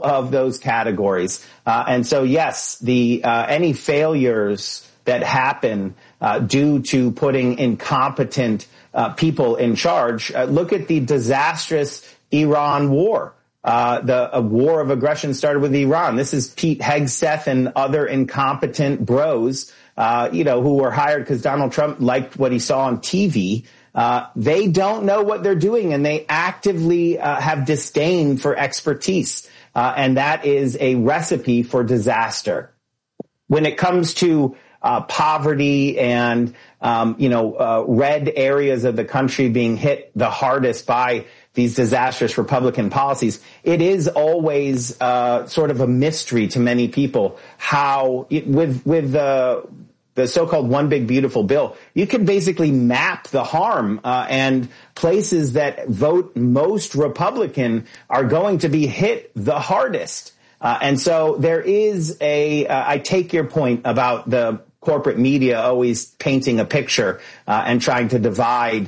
of those categories. And so, yes, any failures that happen due to putting incompetent people in charge. Look at the disastrous Iran war. The war of aggression started with Iran. This is Pete Hegseth and other incompetent bros, who were hired because Donald Trump liked what he saw on TV. They don't know what they're doing, and they actively have disdain for expertise. And that is a recipe for disaster. When it comes to poverty and, red areas of the country being hit the hardest by these disastrous Republican policies, it is always sort of a mystery to many people how with the so-called One Big Beautiful Bill, you can basically map the harm, and places that vote most Republican are going to be hit the hardest. And so there is I take your point about the corporate media always painting a picture, and trying to divide,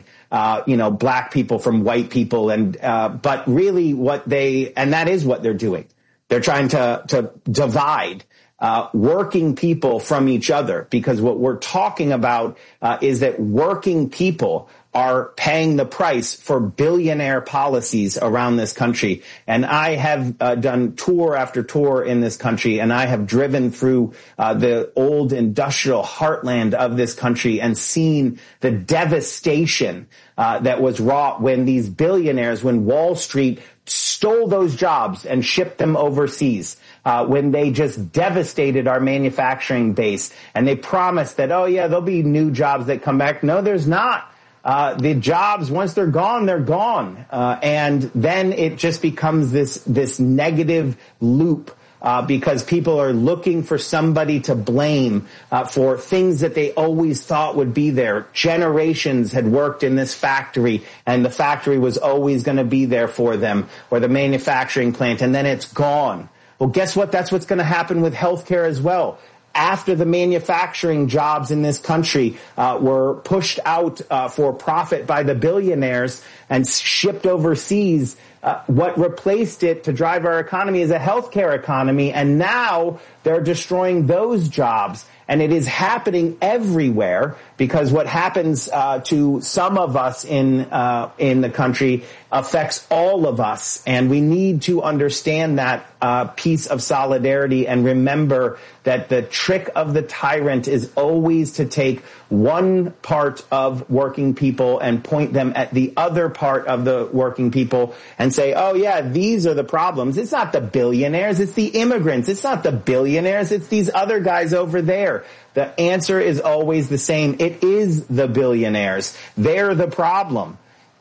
black people from white people. But really and that is what they're doing. They're trying to divide working people from each other, because what we're talking about is that working people are paying the price for billionaire policies around this country. And I have done tour after tour in this country, and I have driven through the old industrial heartland of this country and seen the devastation that was wrought when these billionaires, when Wall Street stole those jobs and shipped them overseas, when they just devastated our manufacturing base, and they promised that, there'll be new jobs that come back. No, there's not. The jobs, once they're gone, they're gone. And then it just becomes this negative loop, because people are looking for somebody to blame for things that they always thought would be there. Generations had worked in this factory, and the factory was always going to be there for them, or the manufacturing plant, and then it's gone. Well, guess what? That's what's going to happen with healthcare as well. After the manufacturing jobs in this country were pushed out for profit by the billionaires and shipped overseas, what replaced it to drive our economy is a healthcare economy, and now they're destroying those jobs. And it is happening everywhere, because what happens to some of us in the country affects all of us, and we need to understand that piece of solidarity and remember that the trick of the tyrant is always to take one part of working people and point them at the other part of the working people and say, oh yeah, these are the problems. It's not the billionaires, it's the immigrants. It's not the billionaires, it's these other guys over there. The answer is always the same. It is the billionaires. They're the problem.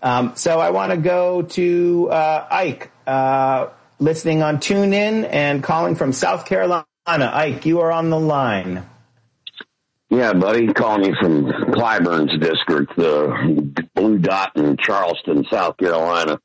So I want to go to Ike, listening on TuneIn and calling from South Carolina. Ike, you are on the line. Yeah, buddy, calling you from Clyburn's district, the Blue Dot in Charleston, South Carolina.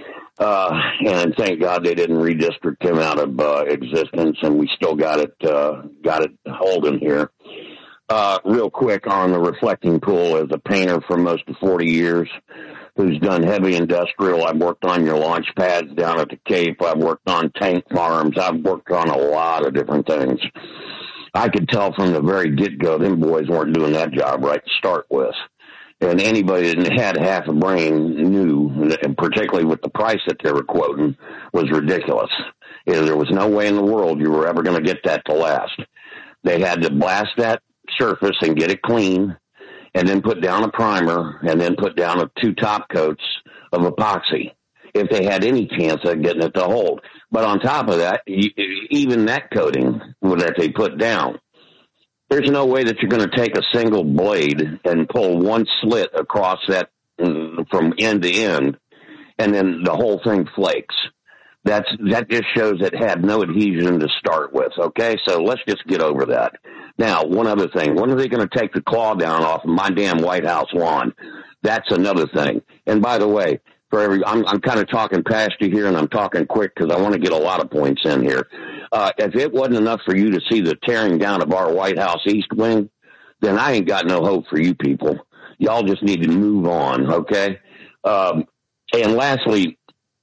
And thank God they didn't redistrict him out of existence, and we still got it holding here. Real quick on the reflecting pool, as a painter for most of 40 years, who's done heavy industrial. I've worked on your launch pads down at the Cape. I've worked on tank farms. I've worked on a lot of different things. I could tell from the very get-go, them boys weren't doing that job right to start with. And anybody that had half a brain knew, and particularly with the price that they were quoting, was ridiculous. There was no way in the world you were ever going to get that to last. They had to blast that surface and get it clean, and then put down a primer, and then put down 2 top coats of epoxy, if they had any chance of getting it to hold. But on top of that, even that coating that they put down, there's no way that you're going to take a single blade and pull one slit across that from end to end, and then the whole thing flakes. That just shows it had no adhesion to start with, okay? So let's just get over that. Now, one other thing. When are they going to take the claw down off of my damn White House lawn? That's another thing. And by the way, I'm kind of talking past you here, and I'm talking quick because I want to get a lot of points in here. If it wasn't enough for you to see the tearing down of our White House East Wing, then I ain't got no hope for you people. Y'all just need to move on, okay? And lastly,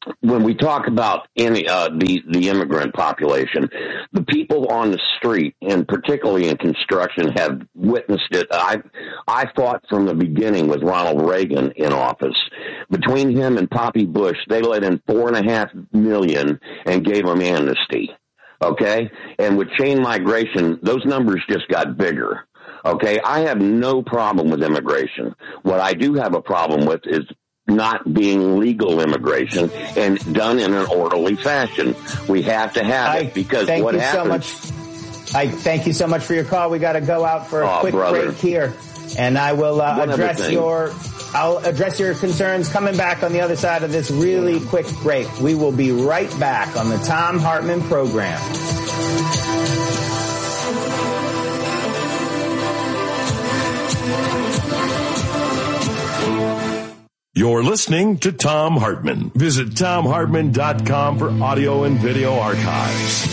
when we talk about the immigrant population, the people on the street, and particularly in construction, have witnessed it. I fought from the beginning with Ronald Reagan in office. Between him and Poppy Bush, they let in 4.5 million and gave them amnesty. Okay? And with chain migration, those numbers just got bigger. Okay? I have no problem with immigration. What I do have a problem with is not being legal immigration and done in an orderly fashion. We have to have it, because what happens... I thank you so much for your call. We got to go out for a quick break here, and I will address your concerns coming back on the other side of this really quick break. We will be right back on the Thom Hartmann program. You're listening to Thom Hartmann. Visit ThomHartmann.com for audio and video archives.